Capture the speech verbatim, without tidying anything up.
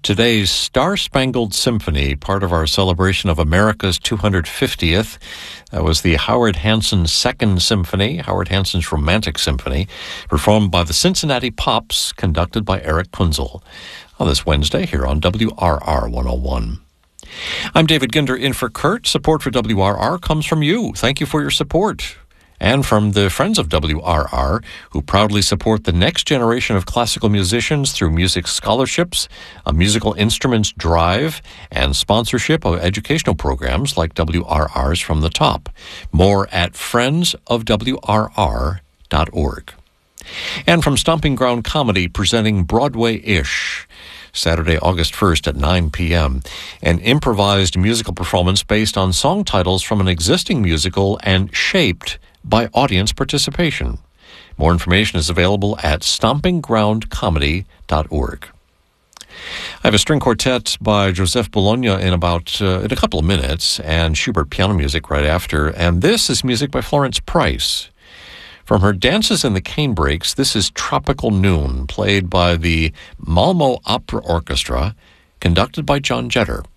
Today's Star-Spangled Symphony, part of our celebration of America's two hundred fiftieth. That was the Howard Hanson Second Symphony, Howard Hanson's Romantic Symphony, performed by the Cincinnati Pops, conducted by Eric Kunzel. On this Wednesday here on W R R one oh one. I'm David Ginder in for Kurt. Support for W R R comes from you. Thank you for your support. And from the Friends of W R R, who proudly support the next generation of classical musicians through music scholarships, a musical instruments drive, and sponsorship of educational programs like W R R's From the Top. More at friends of W R R dot org. And from Stomping Ground Comedy, presenting Broadway-ish, Saturday, August first at nine p.m., an improvised musical performance based on song titles from an existing musical and shaped by audience participation. More information is available at stomping ground comedy dot org. I have a string quartet by Joseph Bologna in about uh, in a couple of minutes, and Schubert piano music right after. And this is music by Florence Price. From her Dances in the Canebrakes, this is Tropical Noon, played by the Malmo Opera Orchestra, conducted by John Jetter.